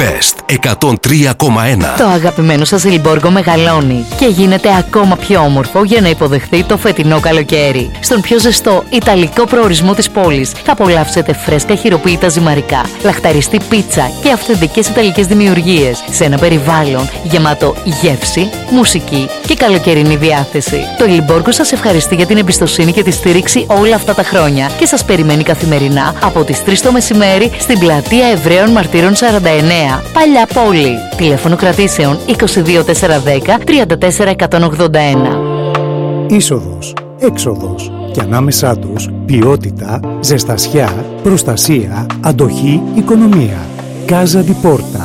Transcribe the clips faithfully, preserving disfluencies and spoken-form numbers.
Best εκατόν τρία κόμμα ένα. Το αγαπημένο σας Λιμπόργο μεγαλώνει και γίνεται ακόμα πιο όμορφο για να υποδεχθεί το φετινό καλοκαίρι. Στον πιο ζεστό ιταλικό προορισμό της πόλης θα απολαύσετε φρέσκα χειροποίητα ζυμαρικά, λαχταριστή πίτσα και αυθεντικές ιταλικές δημιουργίες σε ένα περιβάλλον γεμάτο γεύση, μουσική και καλοκαιρινή διάθεση. Το Λιμπόργο σας ευχαριστεί για την εμπιστοσύνη και τη στήριξη όλα αυτά τα χρόνια και σας περιμένει καθημερινά από τις τρεις το μεσημέρι στην πλατεία Εβραίων Μαρτύρων σαράντα εννέα, Παλιά Πόλη. Τηλέφωνο κρατήσεων είκοσι δύο τετρακόσια δέκα τριάντα τέσσερα εκατόν ογδόντα ένα. Είσοδος, έξοδος και ανάμεσά τους ποιότητα, ζεστασιά, προστασία, αντοχή, οικονομία. Casa di Porta.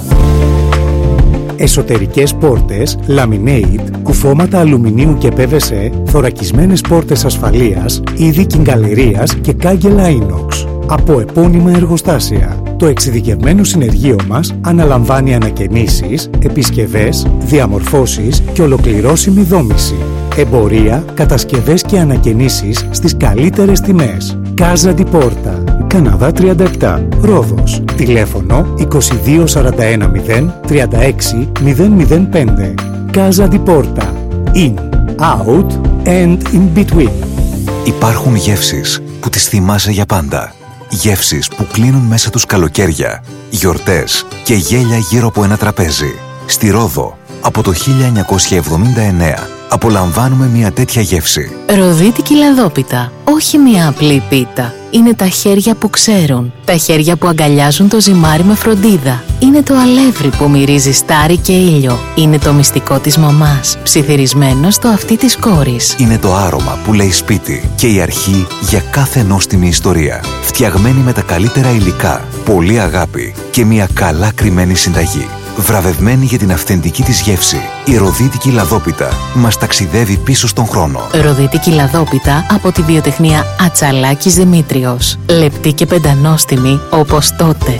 Εσωτερικές πόρτες, laminate, κουφώματα αλουμινίου και πι βι σι, θωρακισμένες πόρτες ασφαλείας, είδη κιγκαλερίας και κάγκελα inox. Από επώνυμα εργοστάσια. Το εξειδικευμένο συνεργείο μας αναλαμβάνει ανακαινήσεις, επισκευές, διαμορφώσεις και ολοκληρώσιμη δόμηση. Εμπορία, κατασκευές και ανακαινήσεις στις καλύτερες τιμές. Casa di Porta. Καναδά τριάντα επτά, Ρόδος. Τηλέφωνο είκοσι δύο σαράντα ένα μηδέν τριάντα έξι μηδέν μηδέν πέντε. Casa di Porta. In, out and in between. Υπάρχουν γεύσεις που τις θυμάσαι για πάντα. Γεύσεις που κλείνουν μέσα τους καλοκαίρια, γιορτές και γέλια γύρω από ένα τραπέζι. Στη Ρόδο, από το χίλια εννιακόσια εβδομήντα εννέα, απολαμβάνουμε μια τέτοια γεύση. Ροδίτικη λαδόπιτα. Όχι μια απλή πίτα. Είναι τα χέρια που ξέρουν. Τα χέρια που αγκαλιάζουν το ζυμάρι με φροντίδα. Είναι το αλεύρι που μυρίζει στάρι και ήλιο. Είναι το μυστικό της μαμάς, ψιθυρισμένο στο αυτί της κόρης. Είναι το άρωμα που λέει σπίτι και η αρχή για κάθε νόστιμη ιστορία. Φτιαγμένη με τα καλύτερα υλικά, πολλή αγάπη και μια καλά κρυμμένη συνταγή. Βραβευμένη για την αυθεντική της γεύση, η ροδίτικη λαδόπιτα μας ταξιδεύει πίσω στον χρόνο. Ροδίτικη λαδόπιτα από τη βιοτεχνία Ατσαλάκης Δημήτριος. Λεπτή και πεντανόστιμη όπως τότε.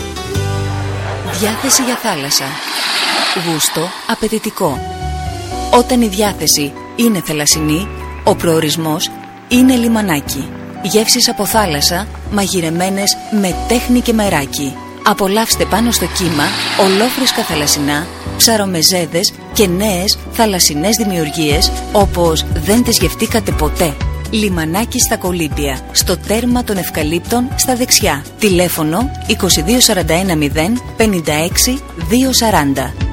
Διάθεση για θάλασσα. Γούστο απαιτητικό. Όταν η διάθεση είναι θαλασσινή, ο προορισμός είναι λιμανάκι. Γεύσεις από θάλασσα, μαγειρεμένες με τέχνη και μεράκι. Απολαύστε πάνω στο κύμα ολόφρυσκα θαλασσινά, ψαρομεζέδες και νέες θαλασσινές δημιουργίες όπως δεν τις γευτήκατε ποτέ. Λιμανάκι στα Κολύμπια, στο τέρμα των Ευκαλύπτων στα δεξιά. Τηλέφωνο είκοσι δύο σαράντα ένα μηδέν πενήντα έξι διακόσια σαράντα.